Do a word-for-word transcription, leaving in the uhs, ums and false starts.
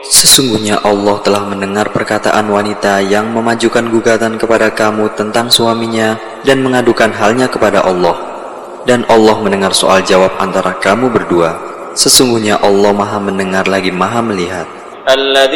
Sesungguhnya Allah telah mendengar perkataan wanita yang memajukan gugatan kepada kamu tentang suaminya dan mengadukan halnya kepada Allah. Dan Allah mendengar soal jawab antara kamu berdua. Sesungguhnya Allah Maha mendengar lagi Maha melihat.